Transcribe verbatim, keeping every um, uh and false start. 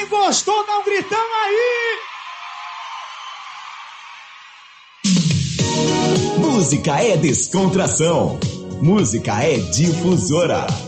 gostou, dá um gritão aí! Música é descontração. Música é difusora.